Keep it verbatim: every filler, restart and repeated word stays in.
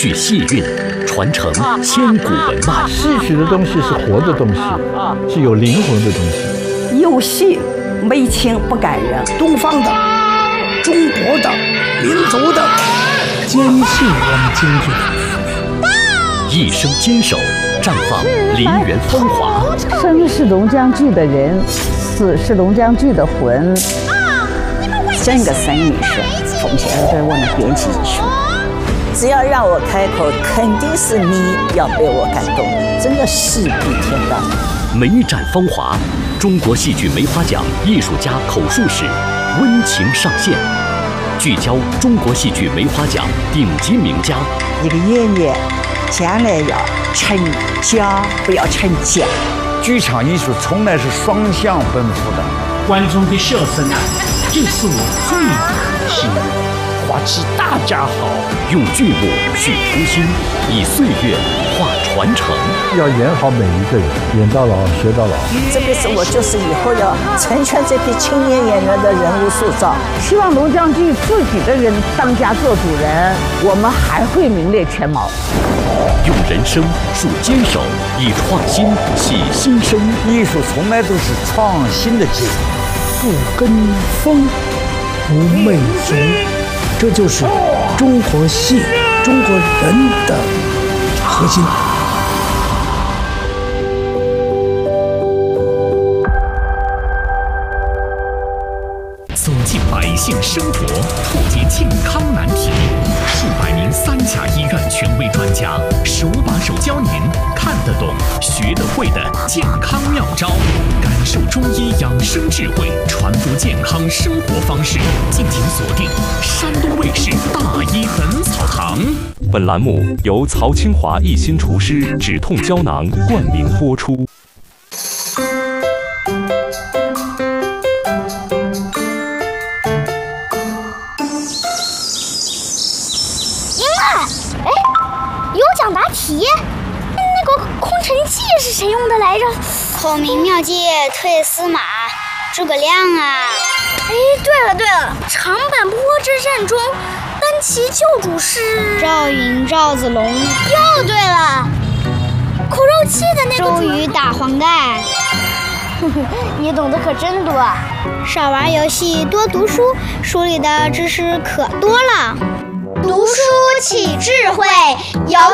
具戏韵，传承千古文脉。 戏曲的东西是活的东西，是有灵魂的东西。 有戏没情不感人。 东方的、中国的、民族的， 坚信我们京剧的。 一生坚守，绽放梨园风华。 生是龙江剧的人，死是龙江剧的魂。 整个生意是奉献给我们编辑艺术。只要让我开口，肯定是你要被我感动，真的戏比天大。 梅展风华，中国戏剧梅花奖艺术家口述史温情上线，聚焦中国戏剧梅花奖顶级名家。 一个演员将来要成家，不要成家。 剧场艺术从来是双向奔赴的。 观众的笑声啊，就是我最大的心愿。 花期大家好， 用剧目续初心，以岁月化传承。 要演好每一个人，演到老学到老。 这辈子我就是以后要成全这批青年演员的人物塑造。 希望龙江剧自己的人当家做主人，我们还会名列前茅。 用人生树坚守，以创新洗新生。 艺术从来都是创新的结果。 不跟风，不媚俗，这就是中国戏、中国人的核心。 走进百姓生活，破解健康难题。数百名三甲医院权威专家手把手教您看得懂、学得会的健康妙招，感受中医养生智慧，传播健康生活方式。敬请锁定山东卫视《大医本草堂》。 本栏目由曹清华一心厨师止痛胶囊冠名播出。 讲答题，那个空城计是谁用的来着？ 孔明妙计退司马，诸葛亮啊！ 哎，对了对了，长坂坡之战中，单骑救主是赵云、赵子龙。 又对了，苦肉计的那个周瑜打黄盖。 你懂得可真多啊！ 少玩游戏，多读书，书里的知识可多了。 读书起智慧，游